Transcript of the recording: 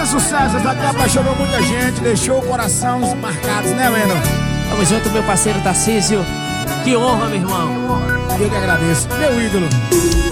Fazendo sucesso, essa aqui apaixonou muita gente, deixou o coração marcados, né, Wendel? Tamo junto, meu parceiro Tarcísio. Que honra, meu irmão. Eu que agradeço, meu ídolo.